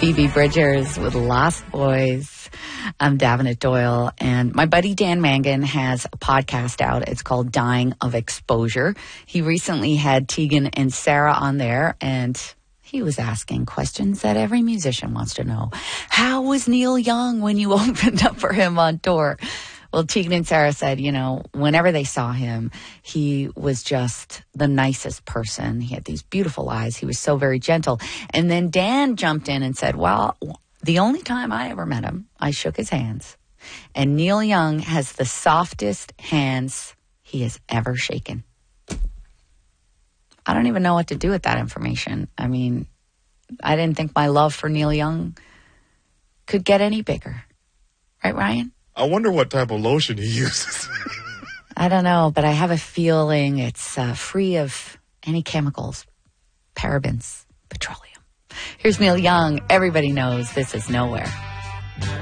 Phoebe Bridgers with Lost Boys. I'm Davenant Doyle, and my buddy Dan Mangan has a podcast out. It's called Dying of Exposure. He recently had Tegan and Sarah on there, and he was asking questions that every musician wants to know. How was Neil Young when you opened up for him on tour? Well, Tegan and Sarah said, you know, whenever they saw him, he was just the nicest person. He had these beautiful eyes. He was so very gentle. And then Dan jumped in and said, well, the only time I ever met him, I shook his hands. And Neil Young has the softest hands he has ever shaken. I don't even know what to do with that information. I mean, I didn't think my love for Neil Young could get any bigger. Right, Ryan? I wonder what type of lotion he uses. I don't know, but I have a feeling it's free of any chemicals, parabens, petroleum. Here's Neil Young. Everybody knows this is Nowhere.